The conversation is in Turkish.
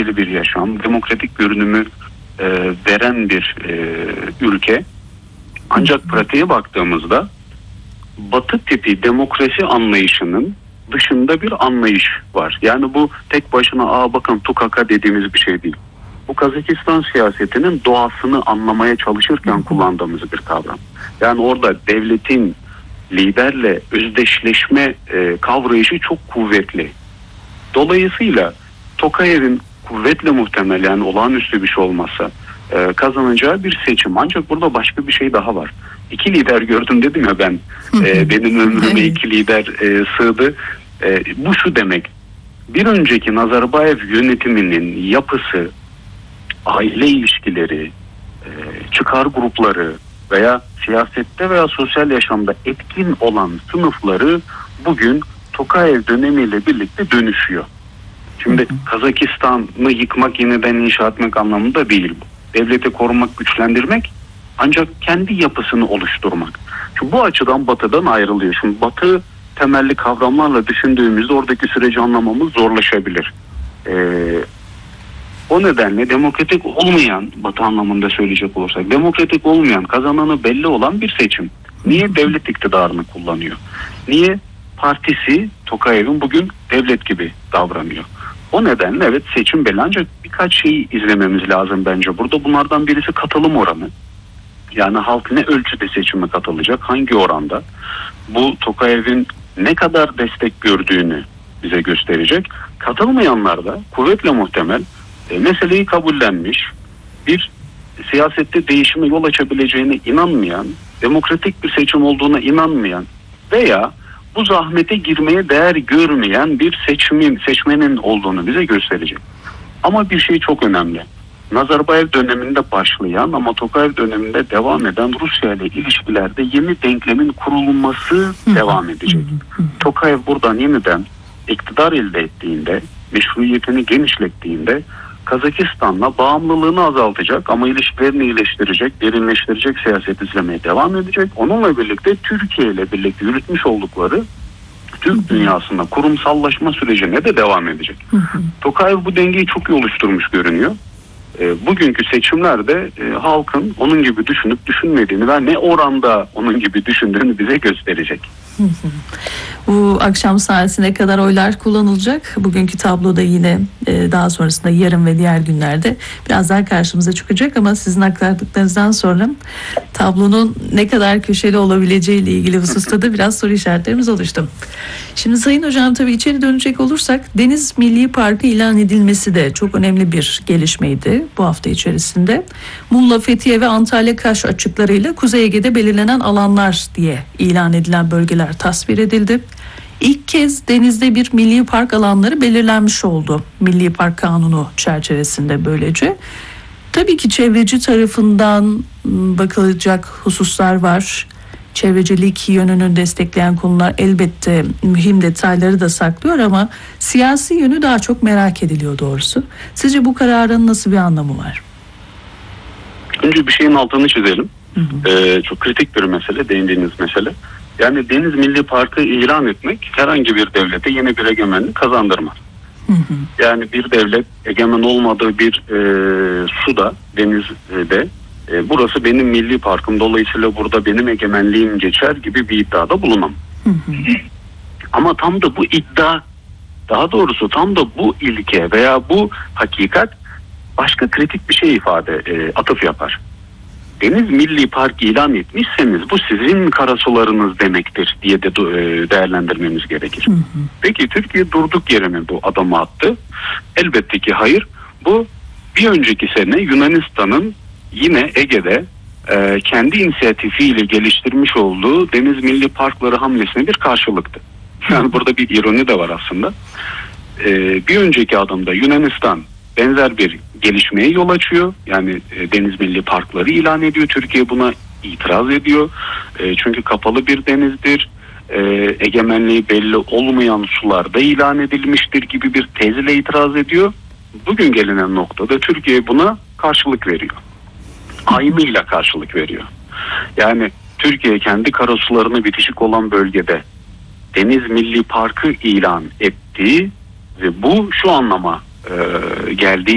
düzenli bir yaşam, demokratik görünümü veren bir ülke. Ancak pratiğe baktığımızda Batı tipi demokrasi anlayışının dışında bir anlayış var. Yani bu tek başına bakın tukaka dediğimiz bir şey değil. Bu Kazakistan siyasetinin doğasını anlamaya çalışırken kullandığımız bir kavram. Yani orada devletin liderle özdeşleşme kavrayışı çok kuvvetli. Dolayısıyla Tokayev'in kuvvetle muhtemel, yani olağanüstü bir şey olmasa kazanacağı bir seçim. Ancak burada başka bir şey daha var. İki lider gördüm dedim ya ben. Benim ömrüme iki lider sığdı. Bu şu demek. Bir önceki Nazarbayev yönetiminin yapısı, aile ilişkileri, çıkar grupları veya siyasette veya sosyal yaşamda etkin olan sınıfları bugün Tokayev dönemiyle birlikte dönüşüyor. Şimdi Kazakistan'ı yıkmak, yeniden inşa etmek anlamında değil bu. Devleti korumak, güçlendirmek, ancak kendi yapısını oluşturmak. Şimdi bu açıdan Batı'dan ayrılıyor. Şimdi Batı temelli kavramlarla düşündüğümüzde oradaki süreci anlamamız zorlaşabilir. O nedenle demokratik olmayan, Batı anlamında söyleyecek olursak, demokratik olmayan, kazananı belli olan bir seçim. Niye devlet iktidarını kullanıyor? Niye partisi Tokayev'in bugün devlet gibi davranıyor? O nedenle evet, seçim belli, ancak birkaç şeyi izlememiz lazım bence. Burada bunlardan birisi katılım oranı. Yani halk ne ölçüde seçime katılacak, hangi oranda? Bu Tokayev'in ne kadar destek gördüğünü bize gösterecek. Katılmayanlar da kuvvetle muhtemel meseleyi kabullenmiş, bir siyasette değişime yol açabileceğine inanmayan, demokratik bir seçim olduğuna inanmayan veya bu zahmete girmeye değer görmeyen bir seçmenin olduğunu bize gösterecek. Ama bir şey çok önemli. Nazarbayev döneminde başlayan ama Tokayev döneminde devam eden Rusya ile ilişkilerde yeni denklemin kurulması devam edecek. Tokayev buradan yeniden iktidar elde ettiğinde, meşruiyetini genişlettiğinde Kazakistan'la bağımlılığını azaltacak ama ilişkilerini iyileştirecek, derinleştirecek siyaset izlemeye devam edecek. Onunla birlikte Türkiye ile birlikte yürütmüş oldukları Türk dünyasında kurumsallaşma sürecine de devam edecek. Tokayev bu dengeyi çok iyi oluşturmuş görünüyor. Bugünkü seçimlerde halkın onun gibi düşünüp düşünmediğini ve ne oranda onun gibi düşündüğünü bize gösterecek. Bu akşam saatine kadar oylar kullanılacak. Bugünkü tabloda yine daha sonrasında yarın ve diğer günlerde biraz daha karşımıza çıkacak, ama sizin aktardıklarınızdan sonra tablonun ne kadar köşeli olabileceği ile ilgili hususta da biraz soru işaretlerimiz oluştu. Şimdi Sayın Hocam, tabii içeri dönecek olursak Deniz Milli Parkı ilan edilmesi de çok önemli bir gelişmeydi bu hafta içerisinde. Muğla, Fethiye ve Antalya Kaş açıklarıyla Kuzey Ege'de belirlenen alanlar diye ilan edilen bölgeler tasvir edildi. İlk kez denizde bir milli park alanları belirlenmiş oldu Milli Park Kanunu çerçevesinde böylece. Tabii ki çevreci tarafından bakılacak hususlar var. Çevrecilik yönünü destekleyen konular elbette mühim detayları da saklıyor, ama siyasi yönü daha çok merak ediliyor doğrusu. Sizce bu kararın nasıl bir anlamı var? Önce bir şeyin altını çizelim. Çok kritik bir mesele, değindiğiniz mesele. Yani Deniz Milli Parkı ilan etmek herhangi bir devlete yeni bir egemenlik kazandırmaz. Yani bir devlet egemen olmadığı bir suda, denizde burası benim milli parkım, dolayısıyla burada benim egemenliğim geçer gibi bir iddiada bulunamam. Ama tam da bu iddia, daha doğrusu tam da bu ilke veya bu hakikat başka kritik bir şey atıf yapar. Deniz Milli Park ilan etmişseniz bu sizin karasularınız demektir diye de değerlendirmemiz gerekir. Peki Türkiye durduk yere mi bu adımı attı? Elbette ki hayır. Bu bir önceki sene Yunanistan'ın yine Ege'de kendi inisiyatifiyle geliştirmiş olduğu Deniz Milli Parkları hamlesine bir karşılıktı. Yani burada bir ironi de var aslında. Bir önceki adımda Yunanistan benzer bir gelişmeye yol açıyor. Yani Deniz Milli Parkları ilan ediyor. Türkiye buna itiraz ediyor. Çünkü kapalı bir denizdir. Egemenliği belli olmayan sularda ilan edilmiştir gibi bir tezle itiraz ediyor. Bugün gelinen noktada Türkiye buna karşılık veriyor. Aynıyla karşılık veriyor. Yani Türkiye kendi karasularına bitişik olan bölgede Deniz Milli Parkı ilan etti ve bu şu anlama geldiği